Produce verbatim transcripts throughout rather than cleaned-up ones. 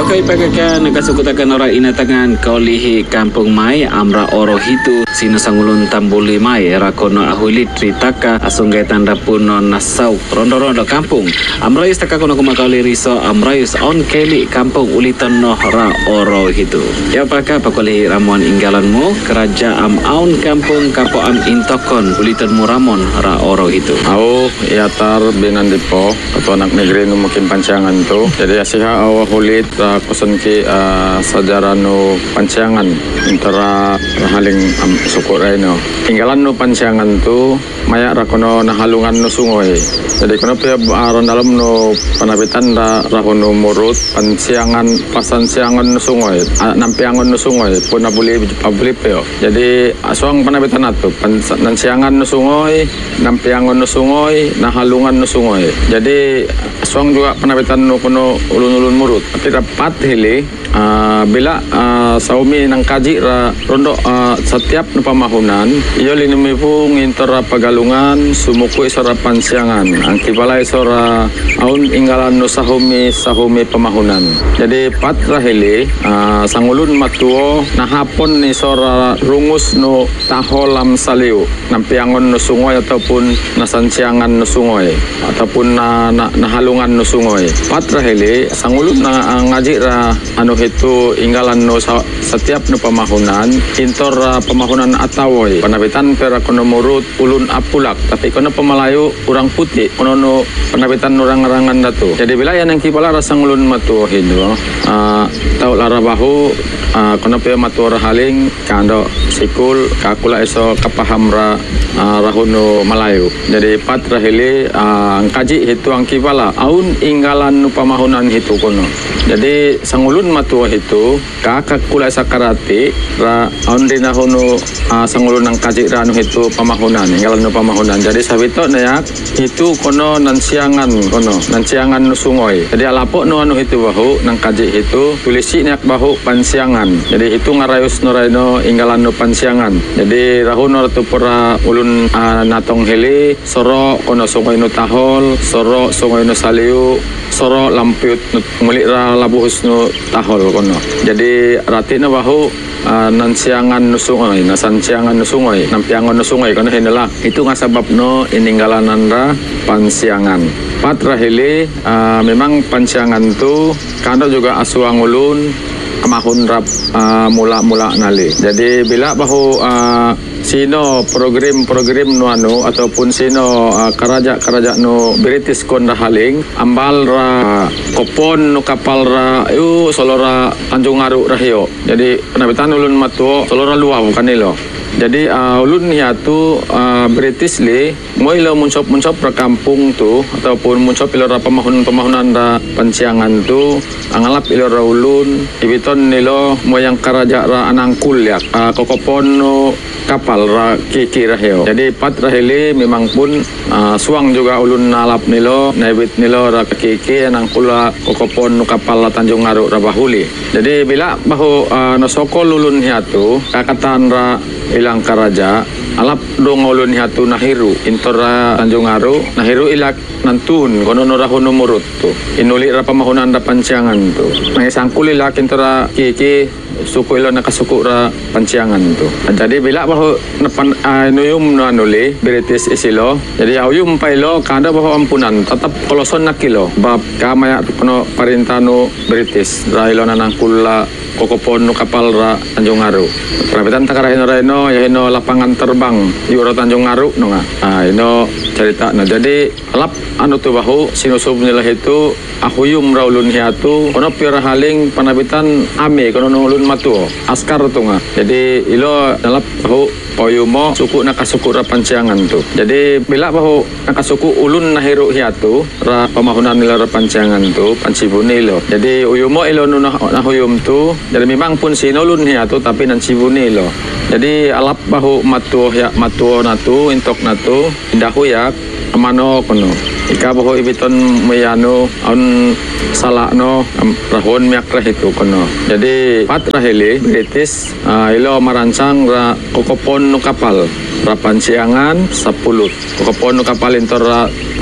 kay pagkaka nagkasukutakan ora inatangan kaulihi kampung mai amra oro hitu sinasangulun tambuli mai rakono ahulit tritaka asunggai tanda puno nasau rondo-rondo kampung amrayus taka kono kumakauli riso amrayus on keli kampung ulitan no ra oro hitu ya paka pakuli ramon inggalanmu keraja am aun kampung kapo am intokon ulitan muramon ra oro hitu au iatar binan dipo atau anak negeri nu mungkin pancangan tu jadi asiha awa hulit ra koson ki uh, sajarah nu pancangan antara haling um, suku reno tinggalan nu pancangan tu maya rakono nahalungan nu sungoy jadi kono pia aron dalam nu panabitan ra rahono murut pansiangan pasansiangan nu sungoy nampiangon nu sungoy pun abuli abuli pio jadi aswang panabitan atu pansiangan nu sungoy nampiangon nu sungoy nahalungan nu sungoy jadi aswang juga panabitan nu kono ulun-ulun murut tapi dapat hili uh, bila uh, saumi nang kaji ra rondo uh, setiap nu pamahunan iyo linumipu ngintor pagalungan sumuku isora pansiangan ang kibala isora aun inggalan nu sahumi sahumi pamahunan jadi pat rahili uh, sangulun matuo nahapon ni sora rungus nu taholam saliu nampiangon nu sungoy ataupun nasansiangan nu sungoy ataupun na, na, nahalungan nu sungoy pat rahili sangulun na uh, ngaji ra anu itu inggalan no sa, setiap no pamahunan intor uh, pamahunan atawoy panabitan pera kono murut ulun apulak tapi kono pemalayu urang putih kono no panabitan orang-orangan datu jadi bila yang kipala rasang ulun matu hindo uh, tau lara bahu uh, kono pe matu haling kando sikul kakula eso kapaham ra uh, rahuno Malayu jadi pat rahili uh, kaji itu ang kipala aun inggalan no pamahunan itu kono jadi sangulun matu itu kakak kulai sakarati ra ondina hono uh, sangulun nang kaji ranu itu pamahunan inggalan no pamahunan jadi sabito nayak itu kono nansiangan kono nansiangan nu sungoy jadi alapo no anu itu bahu nang kaji itu tulisi nayak bahu pansiangan jadi itu ngarayus no reno inggalan no pansiangan jadi rahuno ratu pura ulun uh, natong heli soro kono sungoy no tahol soro sungoy no saliu soro lampiut mulik ra labuhus no tahol kono jadi rati na bahu uh, nansiangan no sungoy nasansiangan no sungoy nampiangon no sungoy kono hinala itu nga sabab no ininggalanan ra pansiangan pat rahili uh, memang pansiangan tu kando juga asuang ulun kemahun rap uh, mula-mula nali jadi bila bahu uh, sino program-program nu anu ataupun sino uh, karaja-karaja nu British kon haling ambal ra kopon nu kapal ra yu solora Tanjung Aru rahio jadi penabitan ulun matuo solora luau kanilo jadi uh, ulun hiatu uh, British li mo ilo muncop-muncop ra kampung tu ataupun muncop ilo ra pamahunan-pamahunan ra pansiangan tu angalap ilo ra ulun ibiton nilo mo yang karaja ra anangkul ya uh, kokopon nu kapal ra kiki raheo jadi pat rahili memang pun uh, suang juga ulun nalap nilo naibit nilo ra kiki nang kula kokopon nu kapal la Tanjung Aru ra bahuli jadi bila bahu uh, nosoko ulun hiatu kakatan ra ilang karaja alap dong ulun hiatu nahiru intora Tanjung Aru nahiru ilak nantun kono no rahono murut tu inuli ra pamahunan ra pansiangan tu nangisangkul ilak intora kiki suku ilo nakasuku ra pansiangan tu jadi bila bahu napan uh, nuyum no anuli British isilo jadi auyum pa ilo kada bahu ampunan tetap koloson na kilo bab kamaya kono parintano British ra ilo nanangkul la kokopon no kapal ra Tanjung Aru perabitan takarahino reno ya ino lapangan terbang di uro Tanjung Aru no nga ah ino cerita na jadi alap anu tu bahu sinusub nila itu ahuyum ra ulun hiatu kono pira haling panabitan ame kono no ulun matuo askar tu nga jadi ilo alap bahu poyumo suku nakasuku ra pansiangan tu jadi bila bahu nakasuku ulun nahiru hiatu ra pamahunan nila ra pansiangan tu pansibuni ilo jadi uyumo ilo no nahuyum tu jadi memang pun sinulun hiatu tapi nan sibuni ilo jadi alap bahu matuo ya matuo natu intok natu indahu ya amano kono ika bahu ibiton mayano on salakno rahon miak rah itu kono jadi pat rahili British uh, ilo marancang ra kokopon no kapal ra pansiangan sepuluh kokopon no kapal intor ra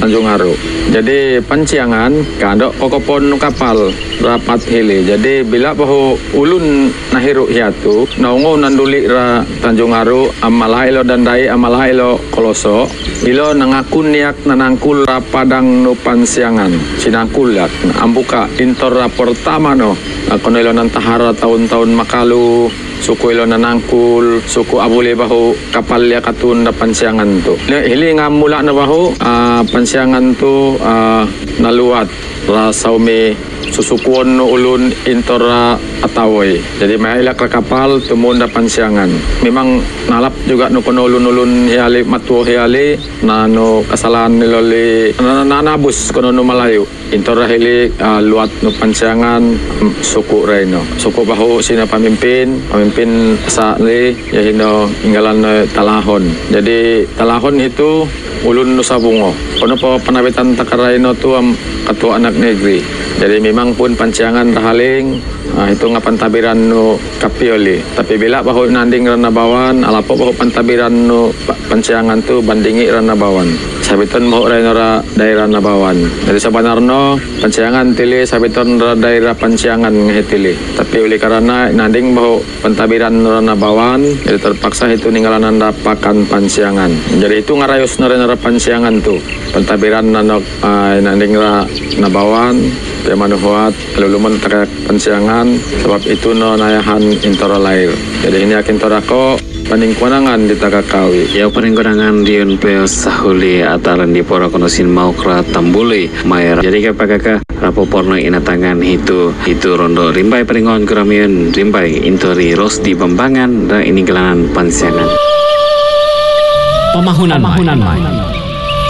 Tanjung Aru. Jadi panciangan kandok kokopon kapal rapat hili. Jadi bila bahu ulun nahiru hiatu naungo nanduli ra Tanjung Aru amalai lo dandai amalai lo koloso ilo nangakun niak nanangkul ra padang no panciangan sinangkul yak ambuka intor ra pertama no kono ilo nantahara tahun-tahun makalu suku ilo nanangkul suku abule bahu kapal ya katun na panciangan tu hili nga mula na bahu uh, panciangan tu uh, naluat ra saume susukuan no ulun intora atawoy. Jadi may ilak ra kapal tumun na panciangan. Memang nalap juga no kono ulun-ulun hiali matuo hiali na no kasalahan nilo li nananabus kono no malayo. Intora hili uh, luat no panciangan suku reno. Suku bahu sina pamimpin, pamimpin sa li yahino inggalan no talahon. Jadi talahon itu ulun no sabungo. Kono po panabitan takaraino tu am katua anak negeri. Jadi memang pun panciangan rahaling uh, itu nga pantabiran no kapioli. Tapi bila bahu nanding ranabawan, alapo bahu pantabiran no panciangan tu bandingi ranabawan. Sabiton mo rin ra daerah nabawan. Jadi sabanarno panciangan tili sabiton ra daerah panciangan ngahitili. Tapi uli karena nanding bahu pantabiran ranabawan, jadi terpaksa itu ninggalan pakan panciangan. Jadi itu ngarayos na rin ra panciangan tu. Pantabiran na no, uh, nanding ra nabawan. Kaya manuhuat, luluman taga panciangan, sebab itu no nayahan intora lair. Jadi ini akin torako, paningkunangan di Tagakawi. Ya paningkunangan di Unpeo Sahuli atalan di Pora Konosin Maukra Tambuli Mayra. Jadi kapagaka rapo porno inatangan itu itu rondo rimbai peringon kuramiun rimbai intori Rosdi Bambangan dan ini gelanan panciangan. Pemahunan, Pemahunan.